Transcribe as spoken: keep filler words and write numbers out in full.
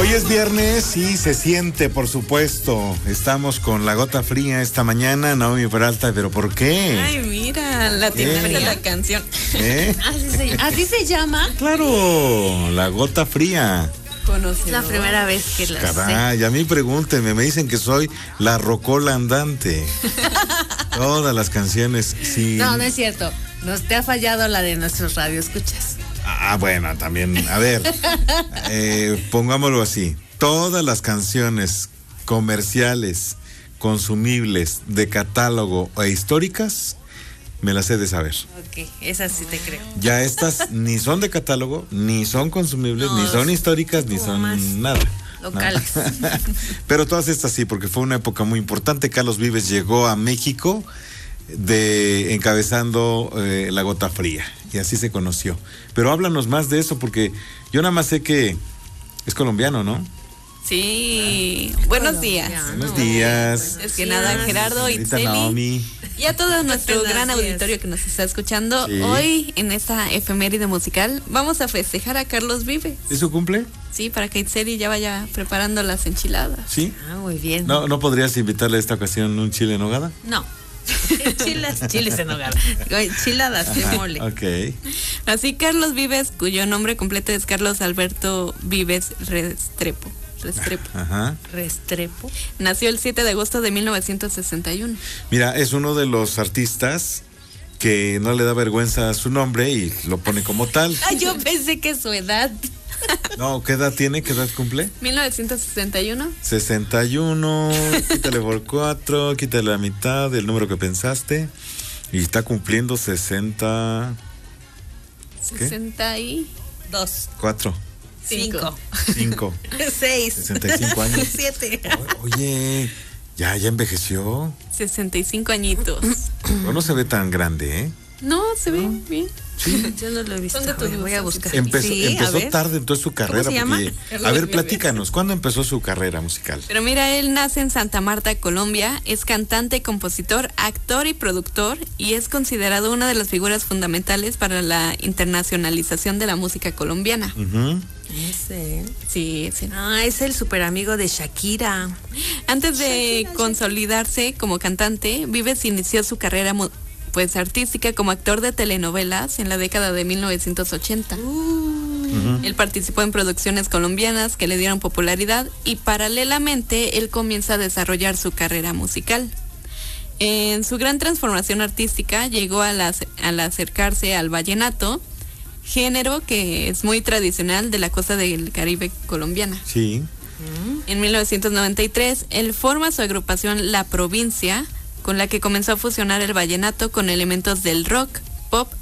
Hoy es viernes y se siente, por supuesto. Estamos con La Gota Fría esta mañana, Naomi Peralta, ¿pero por qué? Ay, mira, la tiene de la canción. ¿Eh? ¿Así se, ¿Así se llama? Claro, La Gota Fría. Es la primera vez que la Caray, sé. a mí pregúntenme, me dicen que soy la rocola andante. Todas las canciones, sí. No, no es cierto. Nos te ha fallado la de nuestros radioescuchas. Ah, bueno, también, a ver, eh, pongámoslo así. Todas las canciones comerciales, consumibles, de catálogo e históricas, me las he de saber. Ok, esas sí te creo. Ya estas ni son de catálogo, ni son consumibles, No, ni son históricas, ni son más nada. locales. Nada. Pero todas estas sí, porque fue una época muy importante. Carlos Vives llegó a México de encabezando eh, La Gota Fría, y así se conoció. Pero háblanos más de eso, porque yo nada más sé que es colombiano, ¿no? Sí, buenos días. Buenos días. Es que nada, Gerardo, Señorita Itzeli Naomi. y a todo nuestro Buenos gran días. auditorio que nos está escuchando. Sí. Hoy, en esta efeméride musical, vamos a festejar a Carlos Vives. ¿Es su cumple? Sí, para que Itzeli ya vaya preparando las enchiladas. Sí. Ah, muy bien. ¿No, ¿no podrías invitarle a esta ocasión un chile en nogada? No. Chiles, chiles en hogar. Enchiladas de mole. Ok. Así, Carlos Vives, cuyo nombre completo es Carlos Alberto Vives Restrepo. Restrepo. Ajá. Restrepo. Nació el siete de agosto de mil novecientos sesenta y uno. Mira, es uno de los artistas que no le da vergüenza a su nombre y lo pone como tal. Ah, yo pensé que su edad. No, ¿qué edad tiene? ¿Qué edad cumple? mil novecientos sesenta y uno. sesenta y uno, quítale por cuatro, quítale la mitad del número que pensaste. Y está cumpliendo sesenta. ¿Qué? sesenta y Dos. cuatro, Cinco. cinco, Seis. sesenta y cinco años. Siete. O- Oye, ya, ya envejeció. sesenta y cinco añitos. Pero no se ve tan grande, ¿eh? No, se ve bien. Sí. Yo no lo he visto. ¿Dónde tú Voy, voy a gustas? buscar. Empezó, Sí, a empezó ver. tarde entonces su carrera. se llama? Porque, a ver, platícanos, ¿cuándo empezó su carrera musical? Pero mira, él nace en Santa Marta, Colombia, es cantante, compositor, actor y productor, y es considerado una de las figuras fundamentales para la internacionalización de la música colombiana. Ujú. Ese. Sí, sí. Ah, es el super amigo de Shakira. Antes de Shakira, consolidarse como cantante, Vives inició su carrera mu- pues artística como actor de telenovelas en la década de mil novecientos ochenta. Ujú. Él participó en producciones colombianas que le dieron popularidad y paralelamente él comienza a desarrollar su carrera musical. En su gran transformación artística llegó al, ac- al acercarse al vallenato, género que es muy tradicional de la costa del Caribe colombiana. Sí. En mil novecientos noventa y tres, él forma su agrupación La Provincia, con la que comenzó a fusionar el vallenato con elementos del rock, pop